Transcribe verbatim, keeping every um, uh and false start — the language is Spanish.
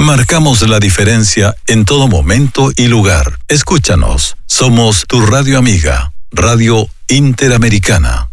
Marcamos la diferencia en todo momento y lugar. Escúchanos. Somos tu radio amiga, Radio Interamericana.